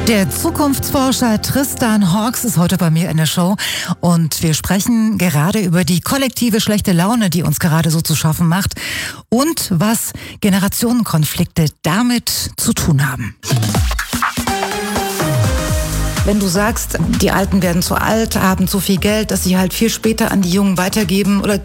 Der Zukunftsforscher Tristan Hawks ist heute bei mir in der Show und wir sprechen gerade über die kollektive schlechte Laune, die uns gerade so zu schaffen macht und was Generationenkonflikte damit zu tun haben. Wenn du sagst, die Alten werden zu alt, haben zu viel Geld, dass sie halt viel später an die Jungen weitergeben oder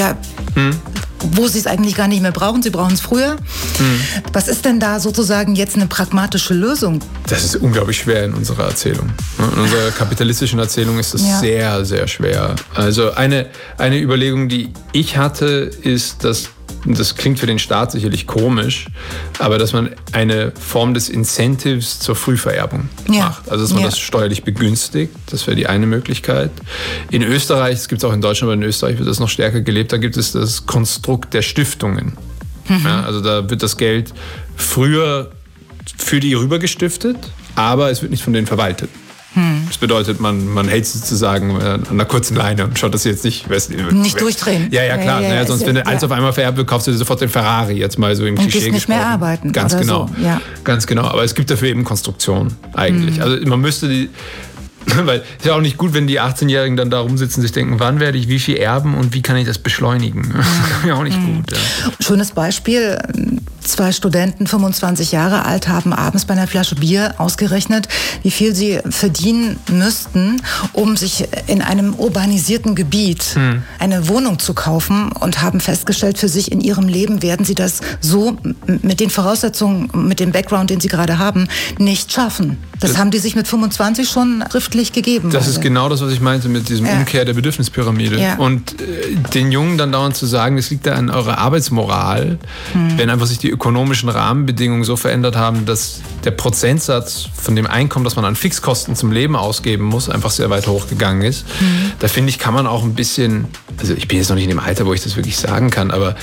wo sie es eigentlich gar nicht mehr brauchen, sie brauchen es früher. Was ist denn da sozusagen jetzt eine pragmatische Lösung? Das ist unglaublich schwer in unserer Erzählung. In unserer kapitalistischen Erzählung ist das sehr, sehr schwer. Also eine Überlegung, die ich hatte, ist, dass, das klingt für den Staat sicherlich komisch, aber dass man eine Form des Incentives zur Frühvererbung macht. Also dass man das steuerlich begünstigt, das wäre die eine Möglichkeit. In Österreich, das gibt es auch in Deutschland, aber in Österreich wird das noch stärker gelebt, da gibt es das Konstrukt der Stiftungen. Ja, also da wird das Geld früher für die rüber gestiftet, aber es wird nicht von denen verwaltet. Das bedeutet, man hält sozusagen an einer kurzen Leine und schaut, dass sie jetzt nicht durchdrehen. Ja, klar. Sonst, wenn du alles auf einmal vererbt wird, kaufst du dir sofort den Ferrari, jetzt mal so im Klischee gesprochen. Und gehst nicht mehr arbeiten. Ganz genau. So. Ja. Ganz genau. Aber es gibt dafür eben Konstruktionen eigentlich. Also man müsste die... Weil es ist ja auch nicht gut, wenn die 18-Jährigen dann da rumsitzen und sich denken, wann werde ich wie viel erben und wie kann ich das beschleunigen? Das ist ja auch nicht gut. Ja. Schönes Beispiel. 2 Studenten, 25 Jahre alt, haben abends bei einer Flasche Bier ausgerechnet, wie viel sie verdienen müssten, um sich in einem urbanisierten Gebiet eine Wohnung zu kaufen und haben festgestellt, für sich in ihrem Leben werden sie das so mit den Voraussetzungen, mit dem Background, den sie gerade haben, nicht schaffen. Das haben die sich mit 25 schon schriftlich gegeben. Das ist genau das, was ich meinte mit diesem Umkehr der Bedürfnispyramide. Ja. Und den Jungen dann dauernd zu sagen, das liegt da an eurer Arbeitsmoral, wenn einfach sich die ökonomischen Rahmenbedingungen so verändert haben, dass der Prozentsatz von dem Einkommen, das man an Fixkosten zum Leben ausgeben muss, einfach sehr weit hochgegangen ist. Da finde ich, kann man auch ein bisschen, also ich bin jetzt noch nicht in dem Alter, wo ich das wirklich sagen kann, aber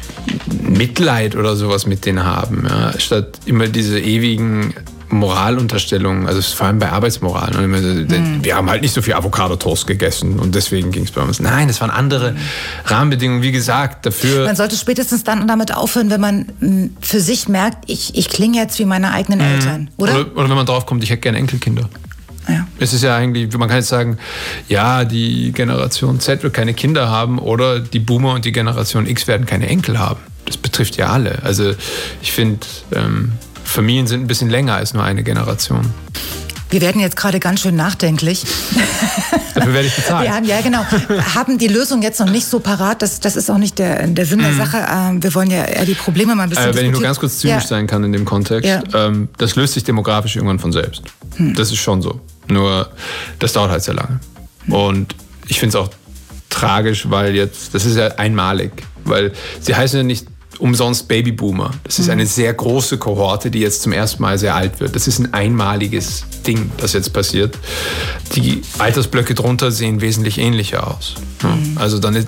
Mitleid oder sowas mit denen haben, ja, statt immer diese ewigen Moralunterstellungen, also vor allem bei Arbeitsmoral. Wir haben halt nicht so viel Avocado-Toast gegessen und deswegen ging es bei uns. Nein, es waren andere Rahmenbedingungen, wie gesagt, dafür. Man sollte spätestens dann damit aufhören, wenn man für sich merkt, ich klinge jetzt wie meine eigenen Eltern, oder? Oder wenn man drauf kommt, ich hätte gerne Enkelkinder. Ja. Es ist ja eigentlich, man kann jetzt sagen, ja, die Generation Z wird keine Kinder haben oder die Boomer und die Generation X werden keine Enkel haben. Das betrifft ja alle. Also ich finde, Familien sind ein bisschen länger als nur eine Generation. Wir werden jetzt gerade ganz schön nachdenklich. Dafür werde ich bezahlt. Ja, genau. Haben die Lösung jetzt noch nicht so parat. Das ist auch nicht der Sinn der Sache. Wir wollen ja eher die Probleme mal ein bisschen Wenn ich nur ganz kurz zynisch sein kann in dem Kontext. Das löst sich demografisch irgendwann von selbst. Das ist schon so. Nur, das dauert halt sehr lange. Und ich finde es auch tragisch, weil jetzt, das ist ja einmalig. Weil sie heißen ja nicht umsonst Babyboomer. Das ist eine sehr große Kohorte, die jetzt zum ersten Mal sehr alt wird. Das ist ein einmaliges Ding, das jetzt passiert. Die Altersblöcke drunter sehen wesentlich ähnlicher aus. Also dann